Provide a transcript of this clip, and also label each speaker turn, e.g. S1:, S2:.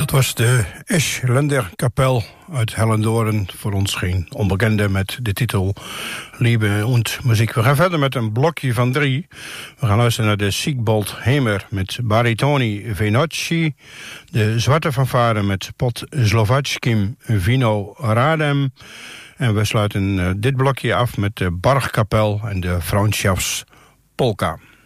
S1: Dat was de Eschlender Kapel uit Hellendoorn. Voor ons geen onbekende met de titel Liebe und Muziek. We gaan verder met een blokje van 3. We gaan luisteren naar de Sigbold Hemer met Baritoni Venocci. De Zwarte Fanfare met Pod Slovackim Vino Radem. En we sluiten dit blokje af met de Bargkapel en de Frauenschafts Polka.